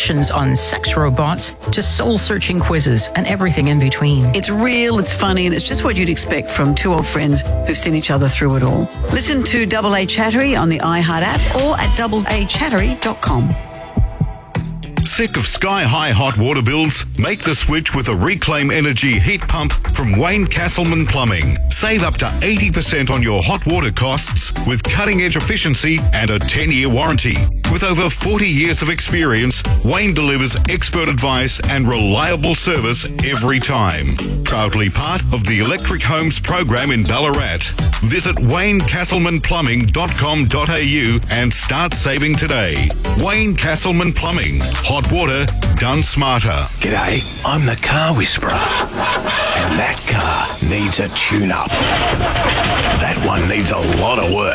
discussions on sex robots to soul-searching quizzes and everything in between. It's real, it's funny, and it's just what you'd expect from two old friends who've seen each other through it all. Listen to Double A Chattery on the iHeart app or at doubleachattery.com. Sick of sky-high hot water bills? Make the switch with a Reclaim Energy heat pump from Wayne Castleman Plumbing. Save up to 80% on your hot water costs with cutting-edge efficiency and a 10-year warranty. With over 40 years of experience, Wayne delivers expert advice and reliable service every time. Proudly part of the Electric Homes program in Ballarat. Visit WayneCastlemanPlumbing.com.au and start saving today. Wayne Castleman Plumbing. Hot water done smarter. G'day, I'm the car whisperer. And that car needs a tune-up. That one needs a lot of work.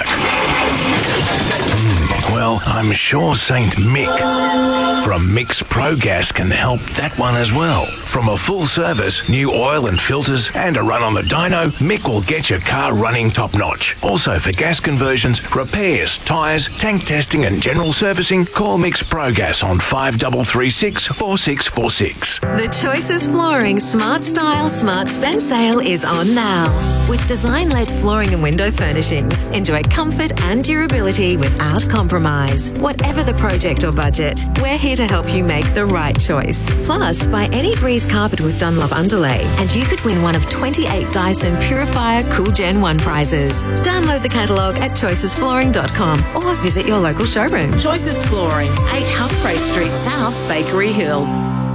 Well, I'm sure Saint Mick from Mick's Pro Gas can help that one as well. From a full service, new oil and filters, and a run on the dyno, Mick will get your car running top-notch. Also for gas conversions, repairs, tyres, tank testing and general servicing, call Mick's Pro Gas on 5336 4646. The Choices Flooring Smart Style Smart Spend sale is on now. With design-led flooring and window furnishings, enjoy comfort and durability without compromise. Whatever the project or budget, we're here to help you make the right choice. Plus, buy any Breeze carpet with Dunlop underlay and you could win one of 28 Dyson Purifier Cool Gen 1 prizes. Download the catalogue at choicesflooring.com or visit your local showroom. Choices Flooring, 8 Humphrey Street South, Bakery Hill.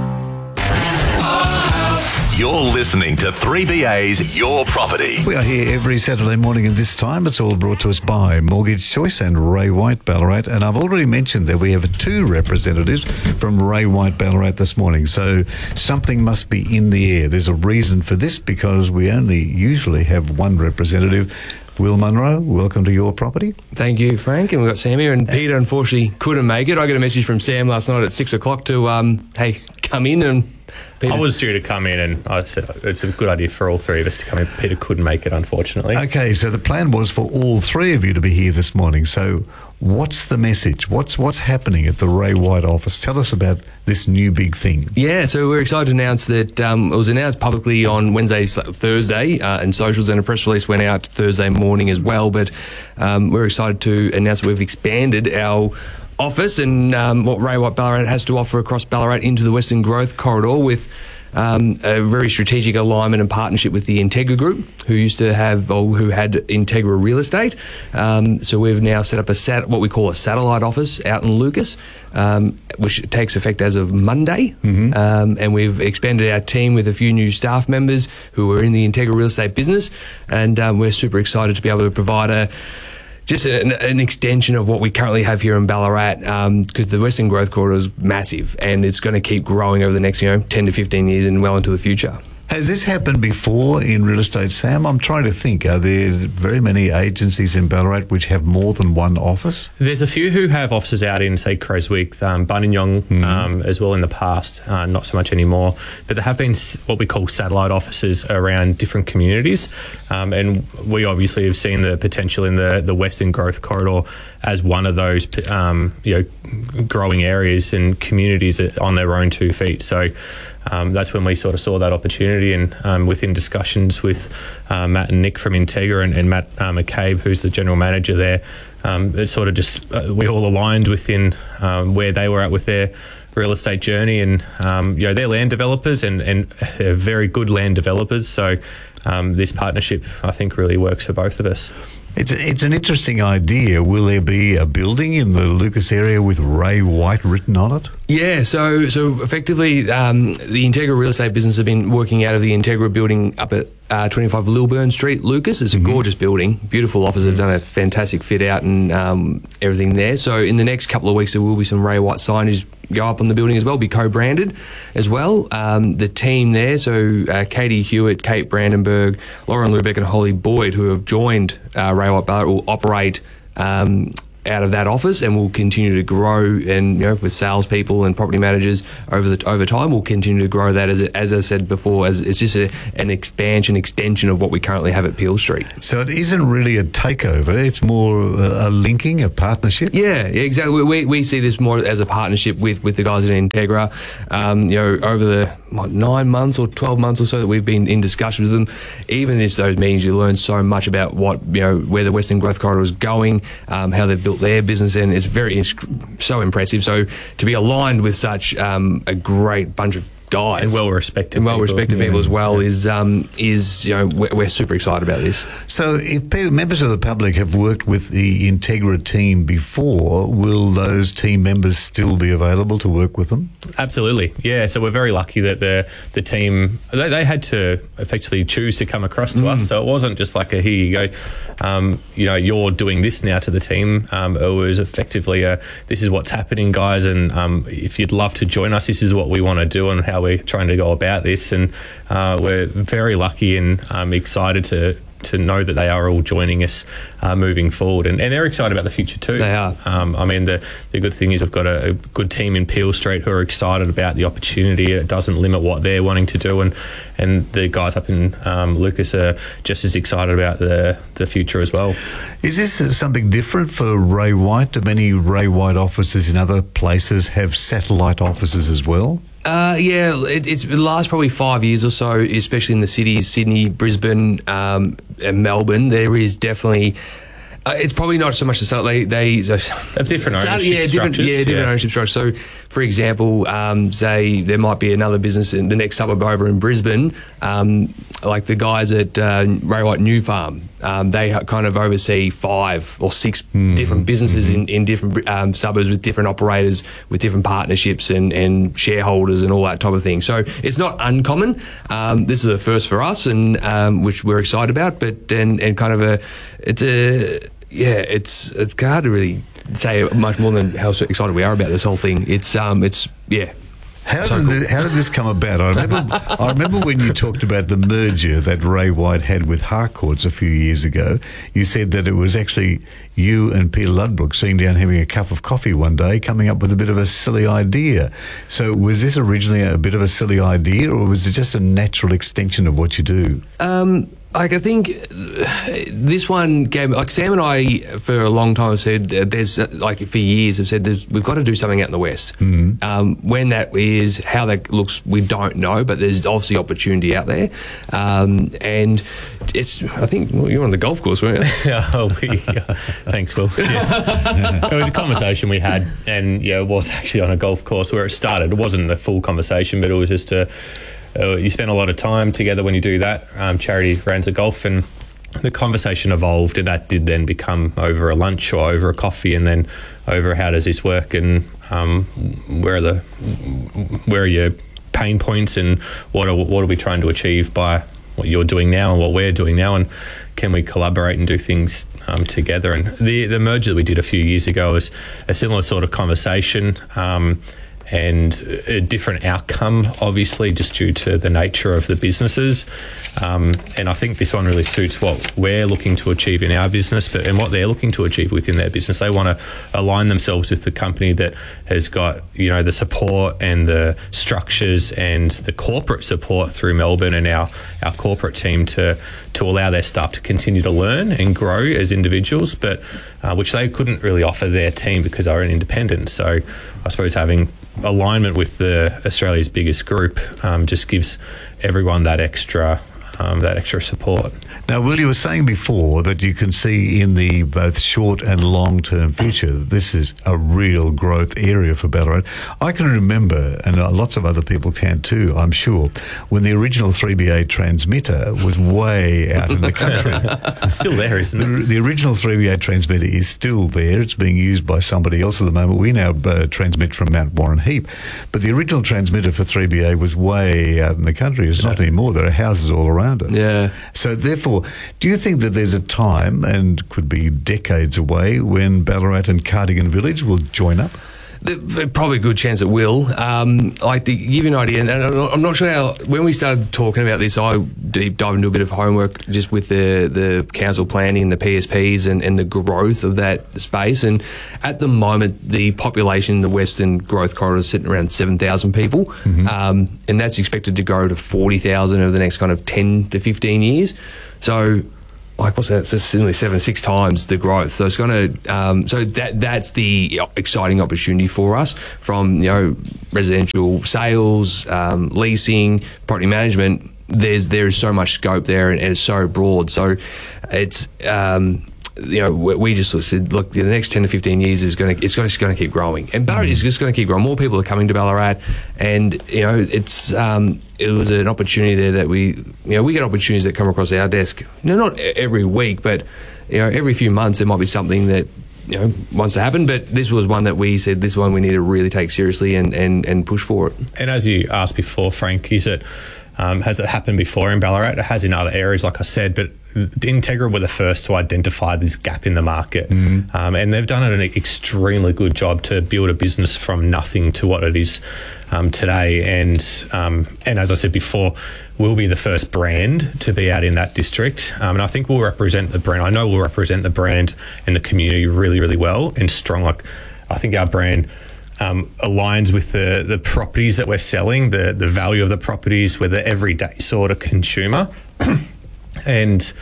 You're listening to 3BA's Your Property. We are here every Saturday morning at this time. It's all brought to us by Mortgage Choice and Ray White Ballarat. And I've already mentioned that we have 2 representatives from Ray White Ballarat this morning. So something must be in the air. There's a reason for this because we only usually have one representative. Will Munro, welcome to Your Property. Thank you, Frank. And we've got Sam here. And Peter, unfortunately, couldn't make it. I got a message from Sam last night at 6 o'clock to, hey, come in. And Peter. I was due to come in and I said it's a good idea for all 3 of us to come in. Peter couldn't make it, unfortunately. Okay, so the plan was for all 3 of you to be here this morning. So what's the message? What's happening at the Ray White office? Tell us about this new big thing. Yeah, so we're excited to announce that it was announced publicly on Thursday, and socials, and a press release went out Thursday morning as well. But we're excited to announce that we've expanded our office and what Ray White Ballarat has to offer across Ballarat into the Western Growth Corridor with a very strategic alignment and partnership with the Integra Group, who used to have, or who had Integra Real Estate. So we've now set up what we call a satellite office out in Lucas, which takes effect as of Monday. Mm-hmm. And we've expanded our team with a few new staff members who are in the Integra Real Estate business, and we're super excited to be able to provide just an extension of what we currently have here in Ballarat, because the Western Growth Corridor is massive and it's going to keep growing over the next 10 to 15 years and well into the future. Has this happened before in real estate, Sam? I'm trying to think. Are there very many agencies in Ballarat which have more than one office? There's a few who have offices out in, say, Creswick, Buninyong, as well in the past, not so much anymore. But there have been what we call satellite offices around different communities. And we obviously have seen the potential in the Western Growth Corridor as one of those, growing areas and communities on their own 2 feet. So that's when we sort of saw that opportunity, and within discussions with Matt and Nick from Integra and Matt McCabe, who's the general manager there, it sort of just we all aligned within where they were at with their real estate journey, and they're land developers and they're very good land developers. So this partnership, I think, really works for both of us. It's an interesting idea. Will there be a building in the Lucas area with Ray White written on it? Yeah, so effectively the Integra Real Estate business have been working out of the Integra building up at 25 Lilburn Street, Lucas. It's a gorgeous building, beautiful office. They've done a fantastic fit out and everything there. So in the next couple of weeks there will be some Ray White signage go up on the building as well, be co-branded as well. The team there, so Katie Hewitt, Kate Brandenburg, Lauren Lubeck and Holly Boyd, who have joined Ray White Ballarat, will operate out of that office, and we'll continue to grow. And with salespeople and property managers over time, we'll continue to grow that as I said before, as it's just an extension of what we currently have at Peel Street. So it isn't really a takeover; it's more a linking, a partnership. Yeah, exactly. We see this more as a partnership with the guys at Integra. Over the 9 months or 12 months or so that we've been in discussion with them, even in those meetings, you learn so much about what where the Western Growth Corridor is going, how they've built their business, and it's so impressive. So to be aligned with such a great bunch of guys and well-respected people as well is we're super excited about this. So if members of the public have worked with the Integra team before, will those team members still be available to work with them? Absolutely, yeah. So we're very lucky that the team, they had to effectively choose to come across to us. So it wasn't just like a, here you go, you're doing this now to the team. It was effectively this is what's happening, guys, and if you'd love to join us, this is what we want to do and how we're trying to go about this. And we're very lucky and excited to know that they are all joining us moving forward, and they're excited about the future too. They are. The good thing is we've got a good team in Peel Street who are excited about the opportunity. It doesn't limit what they're wanting to do, and the guys up in Lucas are just as excited about the future as well. Is this something different for Ray White? Do many Ray White offices in other places have satellite offices as well? It's the last probably 5 years or so, especially in the cities, Sydney, Brisbane, and Melbourne. There is definitely. It's probably not so much the sale. They have different ownership structures. Different ownership structures. So, for example, say there might be another business in the next suburb over in Brisbane, like the guys at Ray White New Farm. They kind of oversee 5 or 6 different businesses in different suburbs with different operators, with different partnerships and shareholders and all that type of thing. So it's not uncommon. This is a first for us, and which we're excited about. But and kind of it's hard to really say much more than how excited we are about this whole thing. How did this come about? I remember when you talked about the merger that Ray White had with Harcourts a few years ago. You said that it was actually you and Peter Ludbrook sitting down having a cup of coffee one day, coming up with a bit of a silly idea. So was this originally a bit of a silly idea, or was it just a natural extension of what you do? I think this one came, like Sam and I for a long time have said, for years have said we've got to do something out in the West. When that is, how that looks, we don't know, but there's obviously opportunity out there. And I think you're on the golf course, weren't you? Thanks, Will. Yes. It was a conversation we had, and it was actually on a golf course where it started. It wasn't a full conversation, but it was just you spend a lot of time together when you do that. Charity runs a golf, and the conversation evolved, and that did then become over a lunch or over a coffee, and then over how does this work, and where are your pain points, and what are we trying to achieve by what you're doing now and what we're doing now, and can we collaborate and do things together? And the merger that we did a few years ago was a similar sort of conversation. And a different outcome, obviously, just due to the nature of the businesses. And I think this one really suits what we're looking to achieve in our business, and what they're looking to achieve within their business. They want to align themselves with the company that has got, the support and the structures and the corporate support through Melbourne and our corporate team to allow their staff to continue to learn and grow as individuals, but which they couldn't really offer their team because they were an independent. So I suppose having alignment with Australia's biggest group just gives everyone that extra support. Now, Will, you were saying before that you can see in the both short and long-term future that this is a real growth area for Ballarat. I can remember, and lots of other people can too, I'm sure, when the original 3BA transmitter was way out in the country. It's still there, isn't it? The original 3BA transmitter is still there. It's being used by somebody else at the moment. We now transmit from Mount Warren Heap. But the original transmitter for 3BA was way out in the country. It's not anymore. There are houses all around it. Yeah. So therefore, do you think that there's a time, and could be decades away, when Ballarat and Cardigan Village will join up? Probably a good chance it will. Like to give you an idea, and I'm not sure how. When we started talking about this, I deep dived into a bit of homework just with the council planning and the PSPs and the growth of that space. And at the moment, the population in the Western Growth Corridor is sitting around 7,000 people, and that's expected to grow to 40,000 over the next kind of 10 to 15 years. So, like what's that? It's nearly 6 times the growth. So it's going to. So that's the exciting opportunity for us from residential sales, leasing, property management. There's so much scope there, and it's so broad. So it's. We just sort of said, look, the next 10 to 15 years it's going to keep growing, and Ballarat is just going to keep growing. More people are coming to Ballarat, and it was an opportunity there that we get opportunities that come across our desk. Not every week, but every few months there might be something that wants to happen. But this was one that we said this one we need to really take seriously and push for it. And as you asked before, Frank, has it happened before in Ballarat? It has in other areas, like I said, but Integra were the first to identify this gap in the market, and they've done an extremely good job to build a business from nothing to what it is today. And as I said before, we'll be the first brand to be out in that district, and I think we'll represent the brand. I know we'll represent the brand and the community really, really well and strong. Like, I think our brand aligns with the properties that we're selling, the value of the properties. We're the everyday sort of consumer. And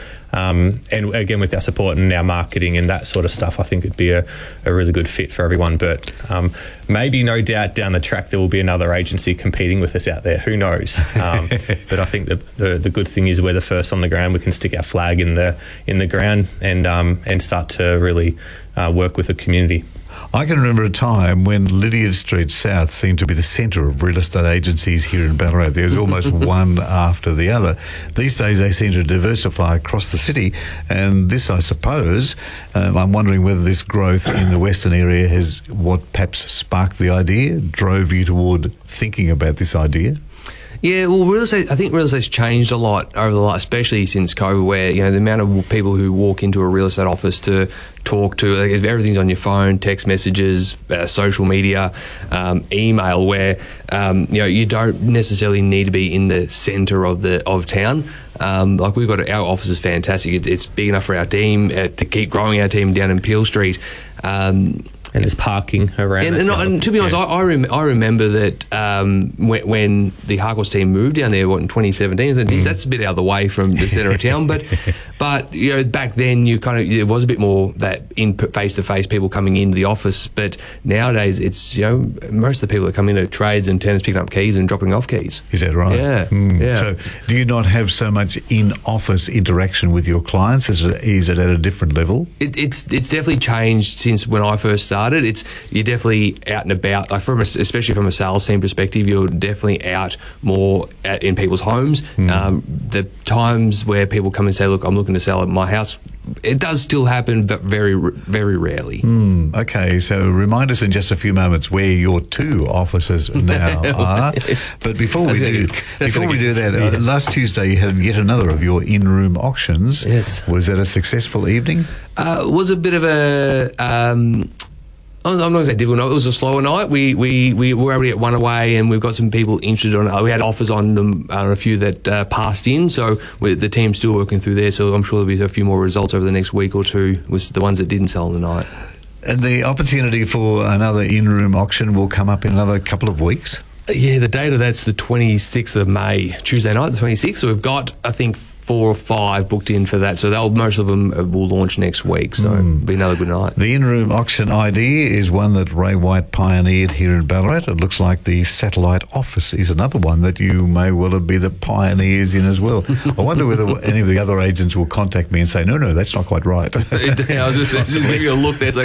again, with our support and our marketing and that sort of stuff, I think it'd be a really good fit for everyone. But maybe, no doubt, down the track there will be another agency competing with us out there. Who knows? But I think the good thing is we're the first on the ground. We can stick our flag in the ground and start to really work with the community. I can remember a time when Lydiard Street South seemed to be the centre of real estate agencies here in Ballarat. There was almost one after the other. These days they seem to diversify across the city, and this, I suppose, I'm wondering whether this growth in the Western area has what perhaps sparked the idea, drove you toward thinking about this idea? Yeah, well, I think real estate's changed a lot over the last, especially since COVID, where the amount of people who walk into a real estate office to talk to, everything's on your phone, text messages, social media, email, where you don't necessarily need to be in the centre of town. Like, we've got our office is fantastic. It's big enough for our team to keep growing our team down in Peel Street. And there's parking around. And to be honest, I remember that when the Harcourts team moved down there, in 2017, I thought, geez, that's a bit out of the way from the centre of town. But back then it was a bit more that in face-to-face people coming into the office. But nowadays it's most of the people that come in are trades and tenants picking up keys and dropping off keys. Is that right? Yeah. Yeah. So do you not have so much in-office interaction with your clients? Is it at a different level? It's definitely changed since when I first started. You're definitely out and about, like especially from a sales team perspective. You're definitely out more in people's homes. The times where people come and say, "Look, I'm looking to sell at my house," it does still happen, but very, very rarely. Okay, so remind us in just a few moments where your two offices now are. But before we do that, last Tuesday you had yet another of your in-room auctions. Yes. Was that a successful evening? It was a bit of a. I'm not going to say difficult night. It was a slower night. We were able to get one away, and we've got some people interested on. We had offers on them, a few that passed in. So the team's still working through there. So I'm sure there'll be a few more results over the next week or two. Was the ones that didn't sell on the night. And the opportunity for another in-room auction will come up in another couple of weeks. Yeah, the date of that's the 26th of May, Tuesday night, the 26th. So we've got, I think, 4 or 5 booked in for that. So most of them will launch next week. So it'll be another good night. The in-room auction idea is one that Ray White pioneered here in Ballarat. It looks like the satellite office is another one that you may well be the pioneers in as well. I wonder whether any of the other agents will contact me and say, no, that's not quite right. I was just giving you a look there. It's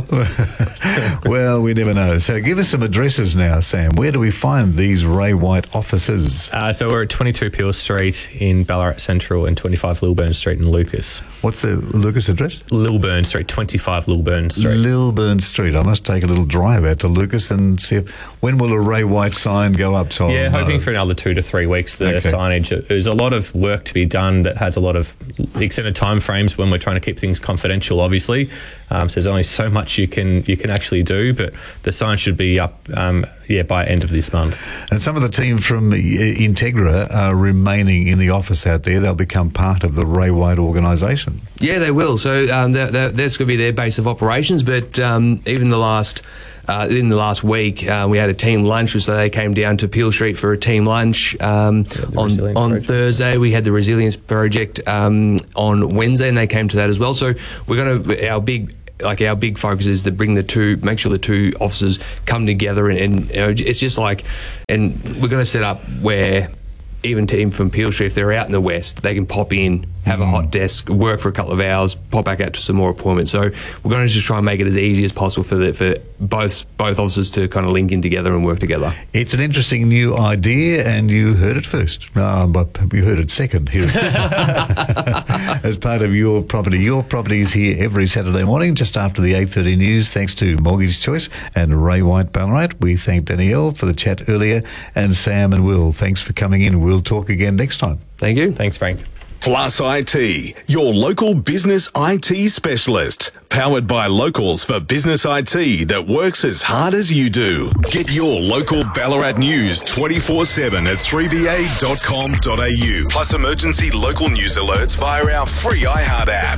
like, well, we never know. So give us some addresses now, Sam. Where do we find these Ray White offices? So we're at 22 Peel Street in Ballarat Central. Central and 25 Lilburn Street in Lucas. What's the Lucas address? Lilburn Street, 25 Lilburn Street. Lilburn Street. I must take a little drive out to Lucas and see when will a Ray White sign go up. So yeah, hoping for another 2 to 3 weeks, the signage. There's a lot of work to be done that has a lot of extended time frames when we're trying to keep things confidential, obviously. So there's only so much you can actually do, but the sign should be up by end of this month. And some of the team from Integra are remaining in the office out there. They'll become part of the Ray White organisation. Yeah, they will. So that's going to be their base of operations. But even in the last week, we had a team lunch, so they came down to Peel Street for a team lunch on Thursday. We had the Resilience Project on Wednesday, and they came to that as well. So we're going to our big focus is to make sure the two officers come together, and it's just and we're going to set up where even team from Peel Street, if they're out in the west, they can pop in, have a hot desk, work for a couple of hours, pop back out to some more appointments. So we're going to just try and make it as easy as possible for both officers to kind of link in together and work together. It's an interesting new idea, and you heard it first. But you heard it second here as part of Your Property. Your Property is here every Saturday morning just after the 8:30 news, thanks to Mortgage Choice and Ray White Ballarat. We thank Danielle for the chat earlier, and Sam and Will, thanks for coming in. We'll talk again next time. Thank you. Thanks, Frank. Plus IT, your local business IT specialist. Powered by Locals for business IT that works as hard as you do. Get your local Ballarat news 24/7 at 3ba.com.au. Plus emergency local news alerts via our free iHeart app.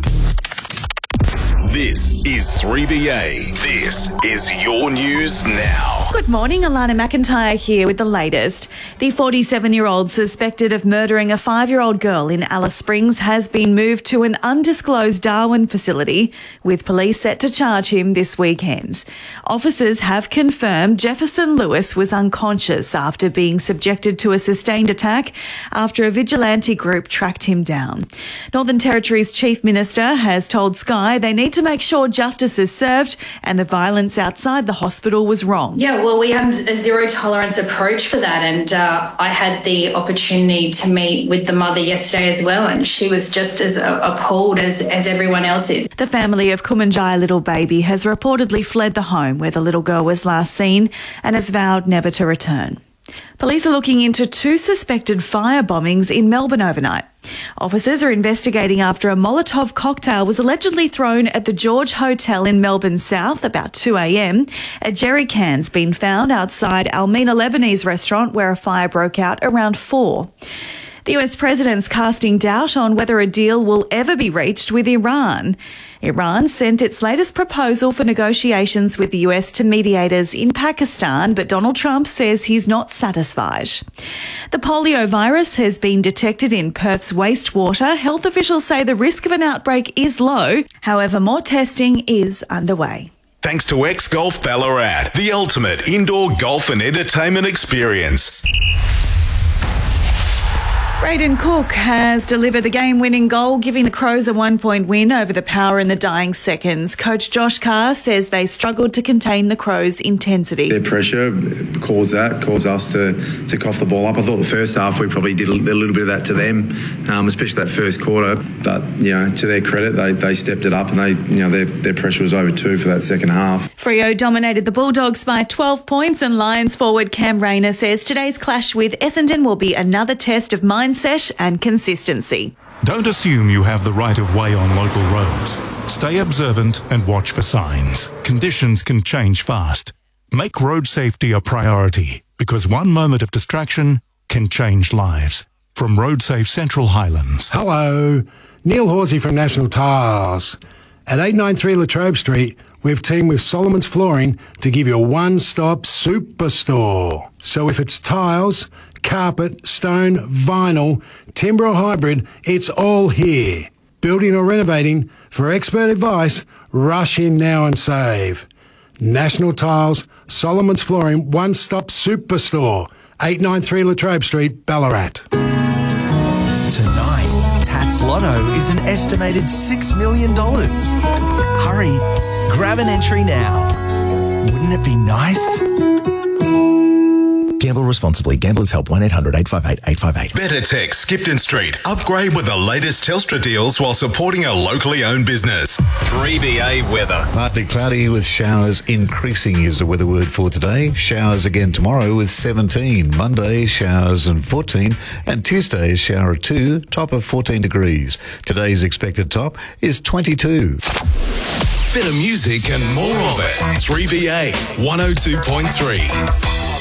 This is 3BA. This is your news now. Good morning, Alana McIntyre here with the latest. The 47-year-old suspected of murdering a 5-year-old girl in Alice Springs has been moved to an undisclosed Darwin facility, with police set to charge him this weekend. Officers have confirmed Jefferson Lewis was unconscious after being subjected to a sustained attack after a vigilante group tracked him down. Northern Territory's Chief Minister has told Sky they need to make sure justice is served and the violence outside the hospital was wrong. Yeah, well, we have a zero tolerance approach for that, and I had the opportunity to meet with the mother yesterday as well, and she was just as appalled as everyone else is. The family of Kumanjai little baby has reportedly fled the home where the little girl was last seen and has vowed never to return. Police are looking into 2 suspected fire bombings in Melbourne overnight. Officers are investigating after a Molotov cocktail was allegedly thrown at the George Hotel in Melbourne South about 2 a.m. A jerry can's been found outside Almina Lebanese restaurant where a fire broke out around 4. The US president's casting doubt on whether a deal will ever be reached with Iran. Iran sent its latest proposal for negotiations with the US to mediators in Pakistan, but Donald Trump says he's not satisfied. The polio virus has been detected in Perth's wastewater. Health officials say the risk of an outbreak is low. However, more testing is underway. Thanks to X Golf Ballarat, the ultimate indoor golf and entertainment experience. Braden Cook has delivered the game-winning goal, giving the Crows a 1-point win over the Power in the dying seconds. Coach Josh Carr says they struggled to contain the Crows' intensity. Their pressure caused us to cough the ball up. I thought the first half we probably did a little bit of that to them, especially that first quarter. But to their credit, they stepped it up, and their pressure was over 2 for that second half. Freo dominated the Bulldogs by 12 points, and Lions forward Cam Rayner says today's clash with Essendon will be another test of mindset and consistency. Don't assume you have the right of way on local roads. Stay observant and watch for signs. Conditions can change fast. Make road safety a priority, because one moment of distraction can change lives. From RoadSafe Central Highlands. Hello, Neil Horsey from National Tiles. At 893 Latrobe Street, we've teamed with Solomon's Flooring to give you a one-stop superstore. So if it's tiles, carpet, stone, vinyl, timber or hybrid, it's all here. Building or renovating, for expert advice, rush in now and save. National Tiles, Solomon's Flooring, one-stop superstore, 893 Latrobe Street, Ballarat. Tonight, Tats Lotto is an estimated $6 million. Hurry, grab an entry now. Wouldn't it be nice? Gamble responsibly. Gamblers Help 1-800-858-858. Better Tech, Skipton Street. Upgrade with the latest Telstra deals while supporting a locally owned business. 3BA weather. Partly cloudy with showers increasing is the weather word for today. Showers again tomorrow with 17. Monday, showers and 14. And Tuesday, shower of 2, top of 14 degrees. Today's expected top is 22. Better music and more of it. 3BA 102.3.